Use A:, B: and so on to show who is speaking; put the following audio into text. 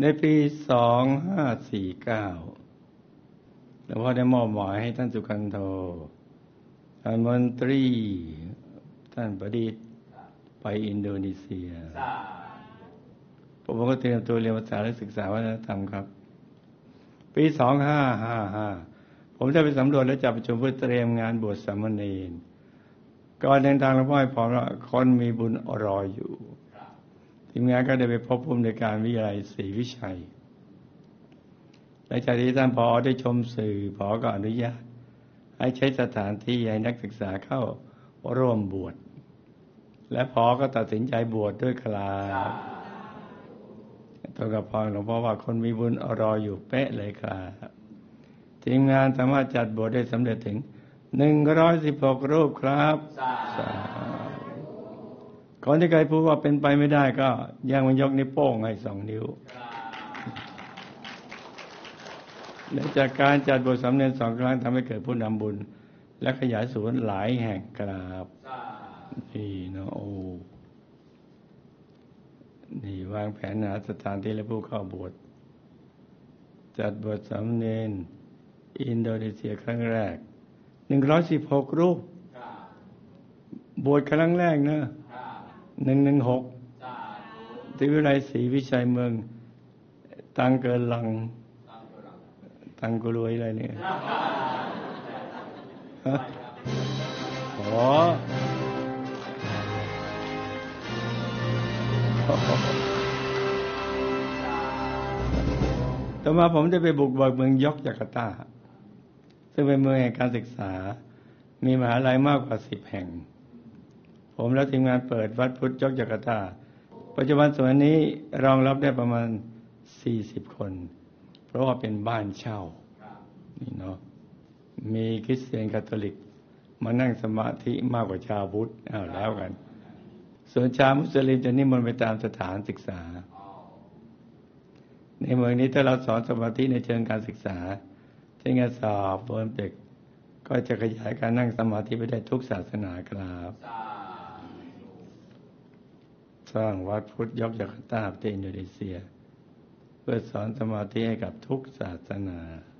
A: ในปี 2549หลวงพ่อได้มอบหมายให้ท่านสุขันโธท่านมนตรีท่านประดิษฐ์ไปอินโดนีเซียผมก็เตรียมตัวเรียนภาษาและศึกษาวัฒนธรรมครับปี 2555ผมจะไปสำรวจและจัดประชุมเพื่อเตรียมงานบวชสามเณรก่อนเดินทางหลวงพ่อให้พรว่าคนมีบุญรออยู่ทีมงานก็ได้ไปพบผู้อำนวยการวิทยาลัยศรีวิชัยหลังจากที่ท่านผอ.ได้ชมสื่อผอ.ก็อนุญาตให้ใช้สถานที่ให้นักศึกษาเข้าร่วมบวชและผอ.ก็ตัดสินใจบวชด้วยครับตรงกับพรหลวงพ่อว่าคนมีบุญรออยู่เป๊ะเลยครับทีมงานสามารถจัดบวชได้สำเร็จถึง116 รูปครับก่อนที่ใครพูดว่าเป็นไปไม่ได้ก็ยังมันยกนิ้วโป้งให้2 นิ้วและจากการจัดบวชสามเณร2 ครั้งทำให้เกิดผู้นำบุญและขยายศูนย์หลายแห่งครับนี่นะโอ้นี่วางแผนหาสถานที่และผู้เข้าบวชจัดบวชสามเณรอินโดนีเซียครั้งแรก116 รูปบวชครั้งแรกนะ116ที่วิทยาลัยศรีวิชัยเมืองตังเกินลังตังกุรวยอะไรเนี่ยต่อมาผมได้ไปบุกเบิกเมืองยอกจาการ์ตาซึ่งเป็นเมืองแห่งการศึกษามีมหาลัยมากกว่า10 แห่งผมและทีมงานเปิดวัดพุทธยอกจาการ์ตาปัจจุบันส่วนนี้รองรับได้ประมาณ40 คนเพราะว่าเป็นบ้านเช่านี่เนาะมีคริสเตียนคาทอลิกมานั่งสมาธิมากกว่าชาวพุทธแล้วกันส่วนชาวมุสลิมจะนิมนต์ไปตามสถานศึกษาในเมืองนี้ถ้าเราสอนสมาธิในเชิงการศึกษาเช่นการสอบโอลิมปิกก็จะขยายการนั่งสมาธิไปได้ทุกศาสนาครับสร้างวัดพุทธยอกจาการ์ตาประเทศอินโดนีเซียเพื่อสอนสมาธิให้กับทุกศาสนา